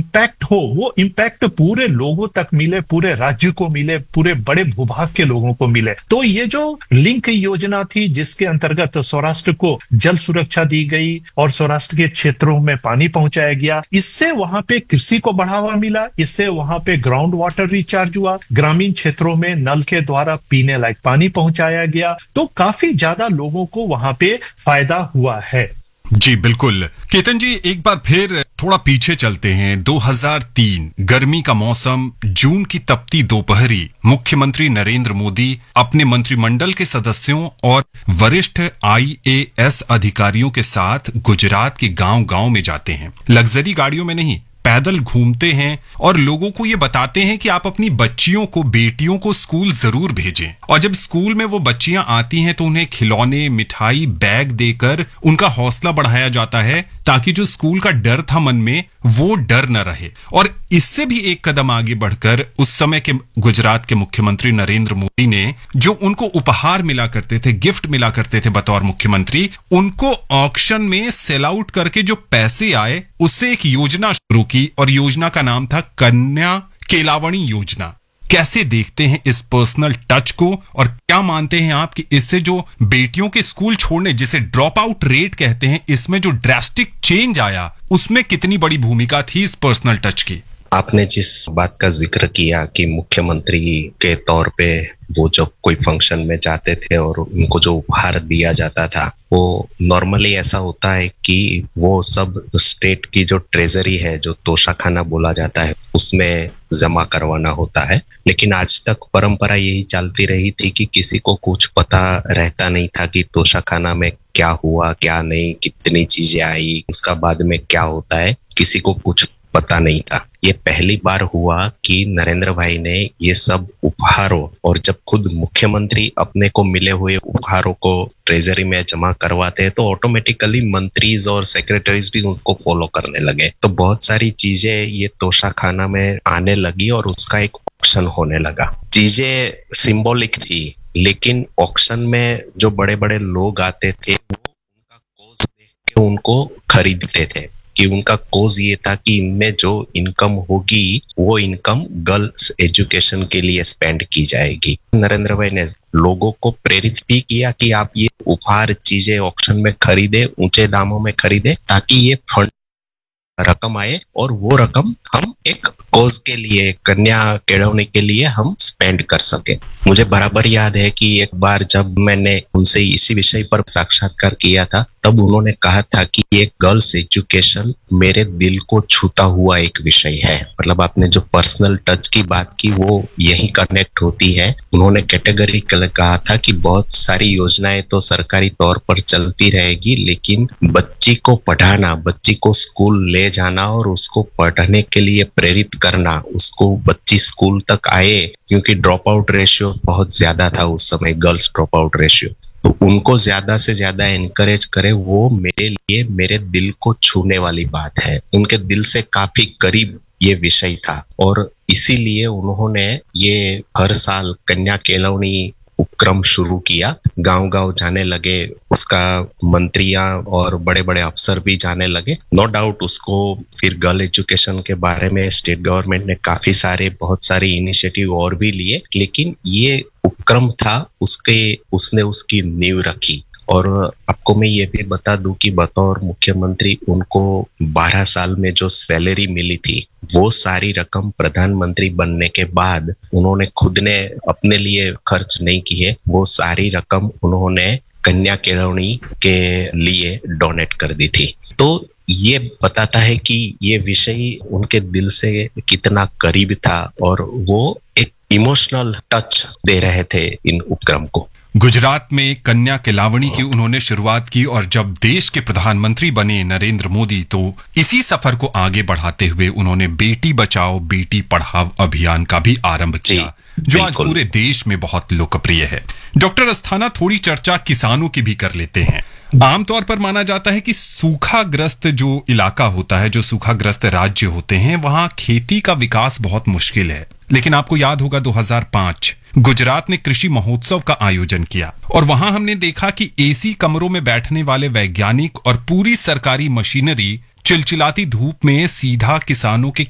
Impact हो, वो impact पूरे लोगों तक मिले, पूरे राज्य को मिले, पूरे बड़े भूभाग के लोगों को मिले। तो ये जो लिंक योजना थी जिसके अंतर्गत सौराष्ट्र को जल सुरक्षा दी गई और सौराष्ट्र के क्षेत्रों में पानी पहुंचाया गया, इससे वहां पे कृषि को बढ़ावा मिला, इससे वहां पे ग्राउंड वाटर रिचार्ज हुआ, ग्रामीण क्षेत्रों में नल के द्वारा पीने लायक पानी पहुंचाया गया, तो काफी ज्यादा लोगों को वहां पे फायदा हुआ है। जी बिल्कुल। केतन जी, एक बार फिर थोड़ा पीछे चलते हैं। 2003 गर्मी का मौसम, जून की तपती दोपहरी, मुख्यमंत्री नरेंद्र मोदी अपने मंत्रिमंडल के सदस्यों और वरिष्ठ IAS अधिकारियों के साथ गुजरात के गांव-गांव में जाते हैं। लग्जरी गाड़ियों में नहीं, पैदल घूमते हैं और लोगों को ये बताते हैं कि आप अपनी बच्चियों को, बेटियों को स्कूल जरूर भेजें। और जब स्कूल में वो बच्चियां आती हैं तो उन्हें खिलौने, मिठाई, बैग देकर उनका हौसला बढ़ाया जाता है, ताकि जो स्कूल का डर था मन में वो डर न रहे। और इससे भी एक कदम आगे बढ़कर उस समय के गुजरात के मुख्यमंत्री नरेंद्र मोदी ने जो उनको उपहार मिला करते थे, गिफ्ट मिला करते थे बतौर मुख्यमंत्री, उनको ऑक्शन में सेल आउट करके जो पैसे आए उससे एक योजना शुरू की और योजना का नाम था कन्या केलावणी योजना। कैसे देखते हैं इस पर्सनल टच को और क्या मानते हैं आप कि इससे जो बेटियों के स्कूल छोड़ने, जिसे ड्रॉप आउट रेट कहते हैं, इसमें जो ड्रास्टिक चेंज आया उसमें कितनी बड़ी भूमिका थी इस पर्सनल टच की? आपने जिस बात का जिक्र किया कि मुख्यमंत्री के तौर पे वो जब कोई फंक्शन में जाते थे और उनको जो उपहार दिया जाता था, वो नॉर्मली ऐसा होता है कि वो सब स्टेट की जो ट्रेजरी है, जो तोशाखाना बोला जाता है, उसमें जमा करवाना होता है। लेकिन आज तक परंपरा यही चलती रही थी कि किसी को कुछ पता रहता नहीं था कि तोशाखाना में क्या हुआ, क्या नहीं, कितनी चीजें आई, उसका बाद में क्या होता है, किसी को कुछ पता नहीं था। ये पहली बार हुआ कि नरेंद्र भाई ने ये सब उपहारों, और जब खुद मुख्यमंत्री अपने को मिले हुए उपहारों को ट्रेजरी में जमा करवाते हैं तो ऑटोमेटिकली मंत्रीज और सेक्रेटरीज भी उसको फॉलो करने लगे। तो बहुत सारी चीजें ये तोशाखाना में आने लगी और उसका एक ऑक्शन होने लगा। चीजें सिंबॉलिक थी, लेकिन ऑक्शन में जो बड़े बड़े लोग आते थे वो उनका कोज देख के उनको खरीदते थे कि उनका कोज ये था कि इनमें जो इनकम होगी वो इनकम गर्ल्स एजुकेशन के लिए स्पेंड की जाएगी। नरेंद्र भाई ने लोगों को प्रेरित भी किया कि आप ये उपहार चीजें ऑक्शन में खरीदे, ऊंचे दामों में खरीदे, ताकि ये फंड रकम आए और वो रकम हम एक कोज के लिए, कन्या केळवणी के लिए हम स्पेंड कर सके। मुझे बराबर याद है कि एक बार जब मैंने उनसे इसी विषय पर साक्षात्कार किया था, तब उन्होंने कहा था कि ये गर्ल्स एजुकेशन मेरे दिल को छूता हुआ एक विषय है। मतलब आपने जो पर्सनल टच की बात की वो यही कनेक्ट होती है। उन्होंने कैटेगरिकल कहा था कि बहुत सारी योजनाएं तो सरकारी तौर पर चलती रहेगी, लेकिन बच्ची को पढ़ाना, बच्ची को स्कूल ले जाना और उसको पढ़ने के लिए प्रेरित करना, उसको बच्ची स्कूल तक आए, क्योंकि ड्रॉप आउट रेशियो बहुत ज्यादा था उस समय, गर्ल्स ड्रॉप आउट रेशियो, तो उनको ज्यादा से ज्यादा एनकरेज करे, वो मेरे लिए, मेरे दिल को छूने वाली बात है। उनके दिल से काफी करीब ये विषय था और इसीलिए उन्होंने ये हर साल कन्या केळवणी उपक्रम शुरू किया। गांव-गांव जाने लगे, उसका मंत्रियां और बड़े-बड़े अफसर भी जाने लगे। नो डाउट उसको फिर गर्ल एजुकेशन के बारे में स्टेट गवर्नमेंट ने काफी सारे, बहुत सारे इनिशिएटिव और भी लिए, लेकिन ये उपक्रम था, उसने उसकी नींव रखी। और आपको मैं ये भी बता दूं कि बतौर मुख्यमंत्री उनको 12 साल में जो सैलरी मिली थी, वो सारी रकम प्रधानमंत्री बनने के बाद उन्होंने खुद ने अपने लिए खर्च नहीं की है। वो सारी रकम उन्होंने कन्या केळवणी के लिए डोनेट कर दी थी। तो ये बताता है कि ये विषय उनके दिल से कितना करीब था और वो एक इमोशनल टच दे रहे थे इन उपक्रम को। गुजरात में कन्या केळवणी की उन्होंने शुरुआत की और जब देश के प्रधानमंत्री बने नरेंद्र मोदी, तो इसी सफर को आगे बढ़ाते हुए उन्होंने बेटी बचाओ बेटी पढ़ाओ अभियान का भी आरंभ किया, जो आज पूरे देश में बहुत लोकप्रिय है। डॉक्टर अस्थाना, थोड़ी चर्चा किसानों की भी कर लेते हैं। आमतौर पर माना जाता है कि सूखाग्रस्त जो इलाका होता है, जो सूखाग्रस्त राज्य होते हैं, वहां खेती का विकास बहुत मुश्किल है। लेकिन आपको याद होगा 2005 गुजरात ने कृषि महोत्सव का आयोजन किया और वहां हमने देखा कि एसी कमरों में बैठने वाले वैज्ञानिक और पूरी सरकारी मशीनरी चिलचिलाती धूप में सीधा किसानों के